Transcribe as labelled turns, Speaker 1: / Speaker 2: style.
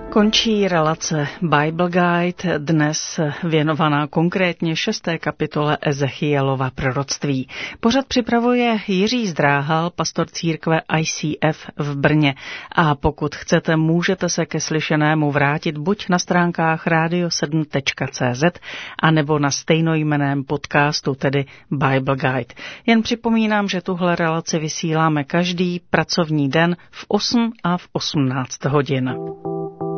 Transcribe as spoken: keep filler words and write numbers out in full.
Speaker 1: Končí relace Bible Guide, dnes věnovaná konkrétně šesté kapitole Ezechielova proroctví. Pořad připravuje Jiří Zdráhal, pastor církve I C F v Brně. A pokud chcete, můžete se ke slyšenému vrátit buď na stránkách radio sedm tečka cé zet, anebo na stejnojmenném podcastu, tedy Bible Guide. Jen připomínám, že tuhle relaci vysíláme každý pracovní den v osm a v osmnáct hodin.